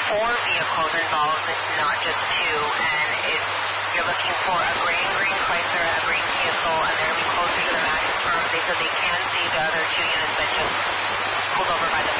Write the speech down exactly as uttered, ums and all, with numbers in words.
four vehicles involved, not just two, and it's, you're looking for a gray and green Chrysler, a green vehicle, and they're going to be closer to the Madison firm. They said they can see the other two units that just pulled over by the